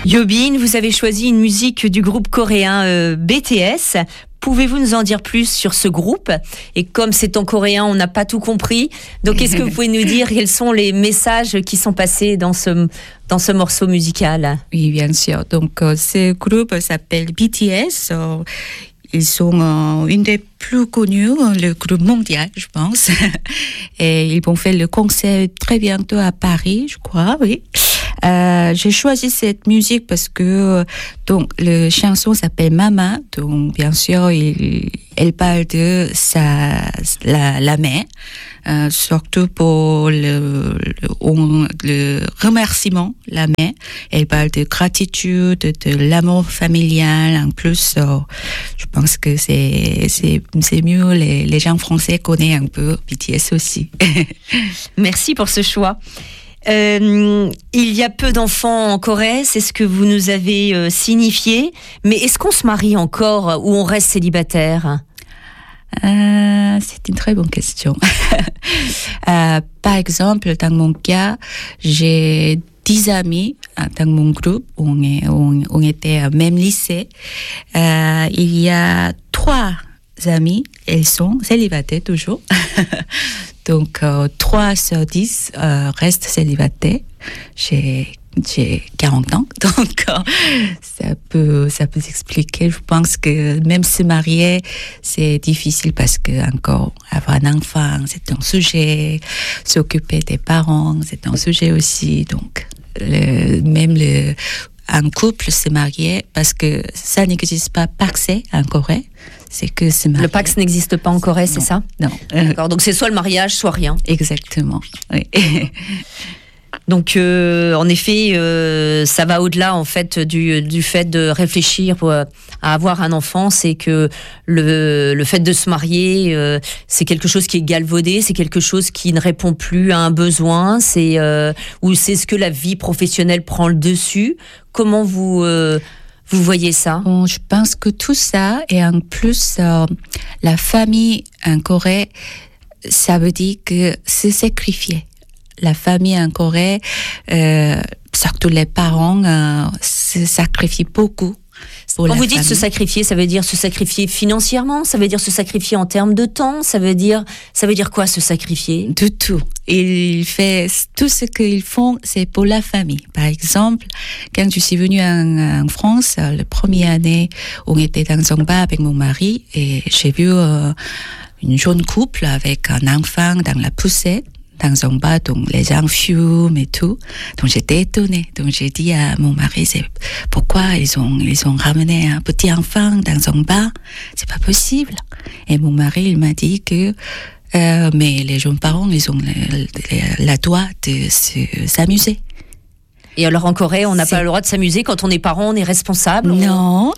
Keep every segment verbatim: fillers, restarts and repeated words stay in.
Yobin, vous avez choisi une musique du groupe coréen euh, B T S. Pouvez-vous nous en dire plus sur ce groupe ? Et comme c'est en coréen, on n'a pas tout compris. Donc, est-ce que vous pouvez nous dire quels sont les messages qui sont passés dans ce, dans ce morceau musical ? Oui, bien sûr. Donc, euh, ce groupe s'appelle B T S. Euh, ils sont euh, une des plus connus, le groupe mondial, je pense. Et ils vont faire le concert très bientôt à Paris, je crois, oui. Euh, j'ai choisi cette musique parce que donc le chanson s'appelle Mama, donc bien sûr il, elle parle de sa la, la mère, euh, surtout pour le, le, on, le remerciement la mère. Elle parle de gratitude, de l'amour familial. En plus, euh, je pense que c'est c'est c'est mieux les les gens français connaissent un peu B T S aussi. Merci pour ce choix. Euh, il y a peu d'enfants en Corée, c'est ce que vous nous avez euh, signifié. Mais est-ce qu'on se marie encore ou on reste célibataire ? euh, C'est une très bonne question. euh, par exemple, dans mon cas, j'ai dix amis dans mon groupe. On, est, on, on était au même lycée. Euh, il y a trois amis, elles sont célibataires toujours. Donc, euh, trois sur dix euh, restent célibataires. J'ai, j'ai quarante ans, donc euh, ça peut, ça peut s'expliquer. Je pense que même se marier, c'est difficile parce que encore avoir un enfant, c'est un sujet. S'occuper des parents, c'est un sujet aussi. Donc, le, même le un couple se marier, parce que ça n'existe pas pacsé en Corée. C'est que se marier. Le Pacs n'existe pas en Corée, c'est non, ça ? Non. D'accord, donc c'est soit le mariage, soit rien. Exactement, oui. Donc, euh, en effet, euh, ça va au-delà en fait du, du fait de réfléchir à avoir un enfant. C'est que le, le fait de se marier, euh, c'est quelque chose qui est galvaudé, c'est quelque chose qui ne répond plus à un besoin, c'est euh, ou c'est ce que la vie professionnelle prend le dessus. Comment vous euh, vous voyez ça ? Bon, je pense que tout ça, et en plus, euh, la famille en Corée, ça veut dire que se sacrifier. La famille en Corée, euh, surtout les parents, euh, se sacrifient beaucoup. Pour Quand la vous dites famille. se sacrifier, ça veut dire se sacrifier financièrement, ça veut dire se sacrifier en termes de temps, ça veut dire, ça veut dire quoi se sacrifier ? Du tout. Ils font tout ce qu'ils font, c'est pour la famille. Par exemple, quand je suis venue en, en France, la première année, on était dans un bar avec mon mari et j'ai vu euh, une jeune couple avec un enfant dans la poussette. Dans un bar, donc les gens fument et tout. Donc j'étais étonnée. Donc j'ai dit à mon mari, c'est pourquoi ils ont ils ont ramené un petit enfant dans un bar, c'est pas possible. Et mon mari il m'a dit que euh, mais les jeunes parents ils ont la, la droit de se, s'amuser. Et alors en Corée, on n'a c'est... pas le droit de s'amuser quand on est parent, on est responsable. On... Non,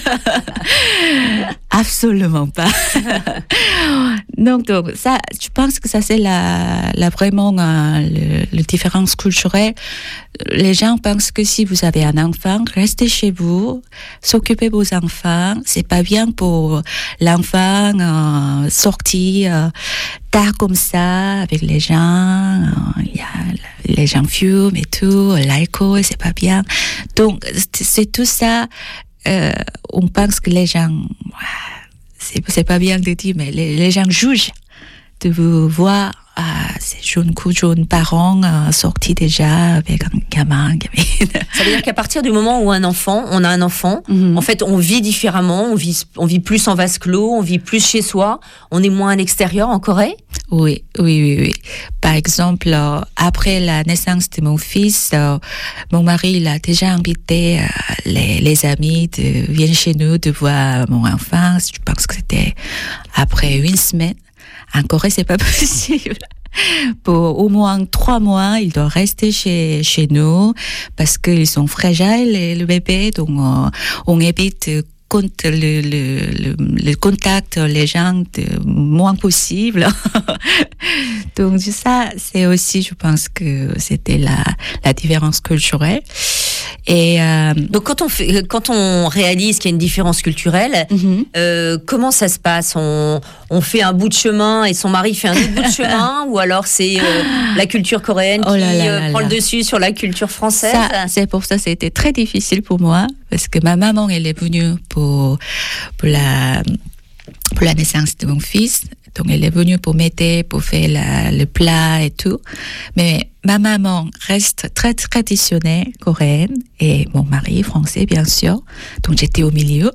absolument pas. donc, donc ça, je pense que ça c'est la, la vraiment euh, le, le différence culturelle. Les gens pensent que si vous avez un enfant, restez chez vous, s'occupez de vos enfants. C'est pas bien pour l'enfant euh, sortir euh, tard comme ça avec les gens. Il euh, y a les gens fument et tout, l'alcool, c'est pas bien. Donc, c'est tout ça. Euh, on pense que les gens, c'est, c'est pas bien de dire, mais les, les gens jugent de vous voir. Ah, ces jeunes coups, jeunes parents euh, sortis déjà avec un gamin, gamine. Ça veut dire qu'à partir du moment où un enfant, on a un enfant, mm-hmm. en fait, on vit différemment, on vit, on vit plus en vase clos, on vit plus chez soi, on est moins à l'extérieur en Corée ? Oui, oui, oui, oui. Par exemple, euh, après la naissance de mon fils, euh, mon mari il a déjà invité euh, les, les amis de venir chez nous de voir mon enfant. Je pense que c'était après une semaine. En Corée, c'est pas possible. Pour au moins trois mois, il doit rester chez chez nous parce qu'ils sont fragiles, les, le bébé. Donc, euh, on évite compte le, le, le, le contact les gens le moins possible. Donc ça, c'est aussi, je pense que c'était la, la différence culturelle. Et euh, donc quand on fait, quand on réalise qu'il y a une différence culturelle, mm-hmm. euh, comment ça se passe? On, on fait un bout de chemin et son mari fait un autre bout de chemin, ou alors c'est euh, la culture coréenne oh qui là là euh, là prend là. le dessus sur la culture française? Ça, c'est pour ça que c'était très difficile pour moi, parce que ma maman, elle est venue pour, pour, la, pour la naissance de mon fils. Donc, elle est venue pour m'aider, pour faire la, le plat et tout. Mais ma maman reste très traditionnelle coréenne et mon mari français, bien sûr. Donc, j'étais au milieu.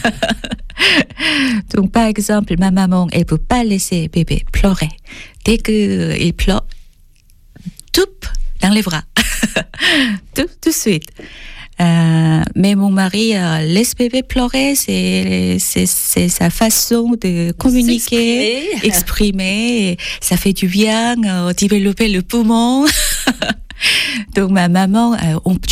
Donc, par exemple, ma maman, elle ne peut pas laisser bébé pleurer. Dès qu'il pleure, tout dans les bras. tout, tout de suite. Euh, mais mon mari euh, laisse bébé pleurer, c'est, c'est, c'est sa façon de communiquer, exprimer, exprimer ça fait du bien, euh, développer le poumon. Donc ma maman, euh, on